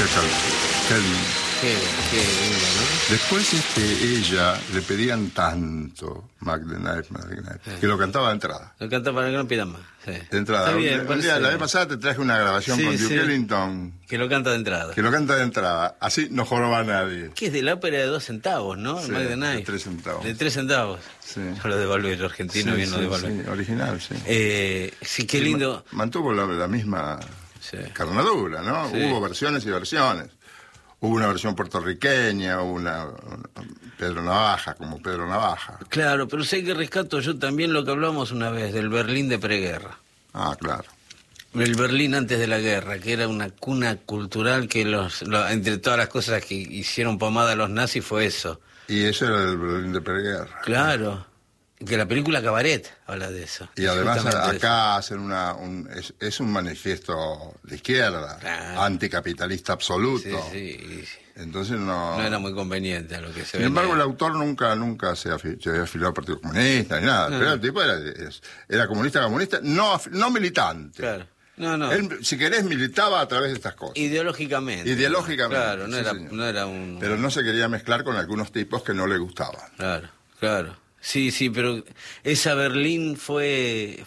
Qué lindo. Qué lindo, ¿no? Después ella le pedían tanto Mac the Knife, que lo cantaba de entrada. Lo canta para que no pidan más. Sí. De entrada. Está bien, Un día, la vez pasada te traje una grabación con Duke Ellington. Que lo canta de entrada. Que lo canta de entrada. Así no joroba a nadie. Que es de la ópera de 2 centavos, ¿no? Sí, Mac the Knife. de 3 centavos. De 3 centavos. Sí. Yo lo devalué, yo argentino, Sí, bien lo devalué. sí, original, sí. Sí, qué lindo. Mantuvo la misma carnadura, ¿no? Sí. Hubo versiones y versiones. Hubo una versión puertorriqueña, hubo una Pedro Navaja, como Pedro Navaja. Claro, pero sé que rescato yo también lo que hablamos una vez, del Berlín de preguerra. Ah, claro. El Berlín antes de la guerra, que era una cuna cultural que entre todas las cosas que hicieron pomada a los nazis fue eso. Y eso era el Berlín de preguerra. Claro, que la película Cabaret habla de eso. Y además Justamente acá hacen es un manifiesto de izquierda, claro, anticapitalista absoluto. Sí. Entonces no era muy conveniente a lo que se Sin embargo, el autor nunca se había afiliado al Partido Comunista ni nada. Pero el tipo era comunista, no militante. Claro. No. Él, si querés, militaba a través de estas cosas. Ideológicamente. Claro, no era un... Pero no se quería mezclar con algunos tipos que no le gustaban. Claro. Sí, pero esa Berlín fue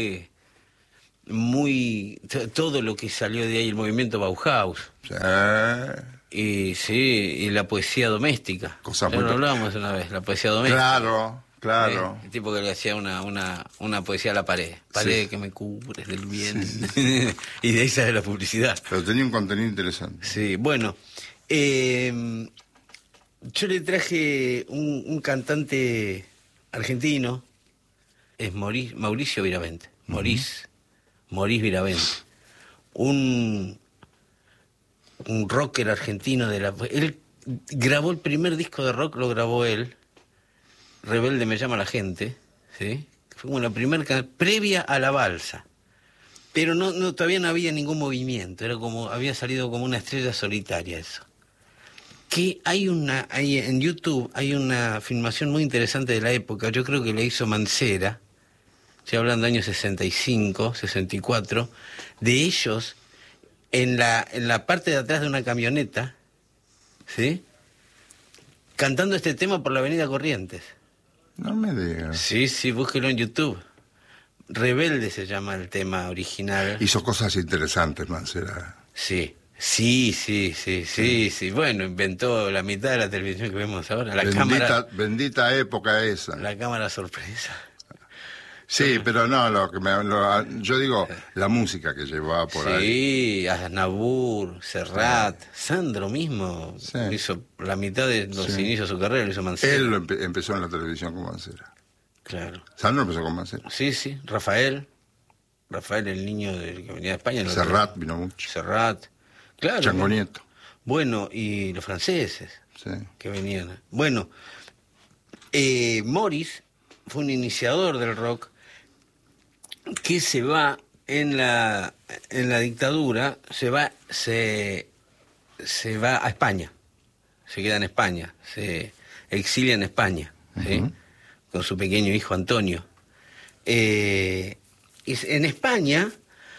muy... Todo lo que salió de ahí, el movimiento Bauhaus. Sí. Y la poesía doméstica. Cosa ya muy... lo hablamos una vez, la poesía doméstica. Claro. El tipo que le hacía una poesía a la pared. Pared que me cubres del bien. Sí. Y de ahí sale la publicidad. Pero tenía un contenido interesante. Sí, bueno. Yo le traje un cantante argentino, es Mauricio Viravente. Maurice Viravente. Un rocker argentino él grabó el primer disco de rock, lo grabó él. Rebelde me llama la gente, ¿sí? Fue como la primera previa a la balsa. Pero todavía no había ningún movimiento, había salido como una estrella solitaria eso. Que hay en YouTube hay una filmación muy interesante de la época, yo creo que la hizo Mancera, estoy hablando de años 65, 64, de ellos en la parte de atrás de una camioneta, ¿sí? Cantando este tema por la avenida Corrientes. No me digas. Sí, búsquelo en YouTube. Rebelde se llama el tema original. Hizo cosas interesantes, Mancera. Sí. Bueno, inventó la mitad de la televisión que vemos ahora. Bendita época esa. La cámara sorpresa. Sí, pero no, yo digo la música que llevaba por ahí. Sí, Aznavour, Serrat, Sandro mismo hizo la mitad de los inicios de su carrera, lo hizo Mancera. Él empezó en la televisión con Mancera. Claro. Sandro empezó con Mancera. Sí, Rafael, el niño que venía de España. Serrat vino mucho. Serrat, claro. Chango Nieto. Bueno, y los franceses que venían. Bueno, Morris fue un iniciador del rock que se va en la dictadura, se va a España, se queda en España, se exilia en España, ¿sí? Con su pequeño hijo Antonio. Y en España,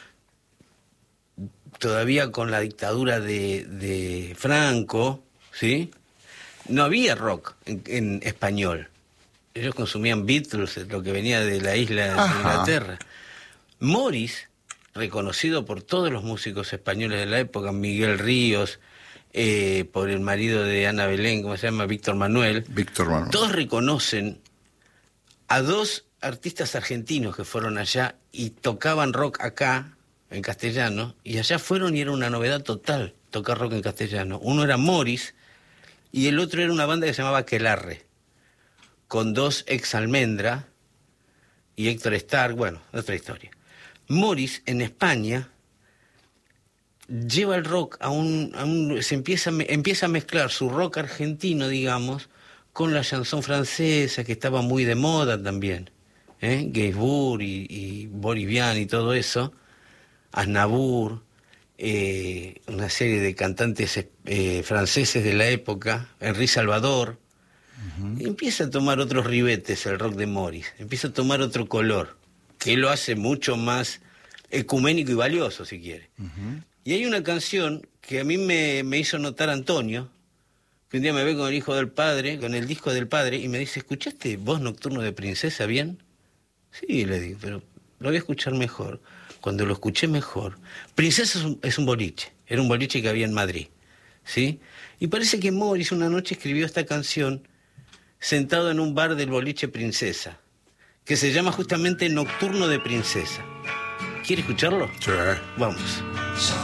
todavía con la dictadura de Franco, ¿sí? No había rock en español. Ellos consumían Beatles, lo que venía de la isla de Inglaterra. Morris, reconocido por todos los músicos españoles de la época, Miguel Ríos, por el marido de Ana Belén, ¿cómo se llama? Víctor Manuel. Todos reconocen a 2 artistas argentinos que fueron allá y tocaban rock acá, en castellano, y allá fueron y era una novedad total tocar rock en castellano. Uno era Morris y el otro era una banda que se llamaba Aquelarre, con 2 ex Almendra y Héctor Stark, bueno, otra historia. Morris en España lleva el rock se empieza a mezclar su rock argentino, digamos, con la chanson francesa, que estaba muy de moda también, Gainsbourg y Boris Vian y todo eso, Aznavour, una serie de cantantes franceses de la época, Henri Salvador. Y empieza a tomar otros ribetes el rock de Morris, empieza a tomar otro color, que lo hace mucho más ecuménico y valioso, si quiere. Y hay una canción que a mí me hizo notar Antonio, que un día me ve con el hijo del padre, con el disco del padre, y me dice, ¿escuchaste Voz Nocturno de Princesa bien? Sí, le digo, pero lo voy a escuchar mejor. Cuando lo escuché mejor, Princesa es un boliche, era un boliche que había en Madrid, ¿sí? Y parece que Morris una noche escribió esta canción sentado en un bar del boliche Princesa, que se llama justamente Nocturno de Princesa. ¿Quiere escucharlo? Sí. Vamos.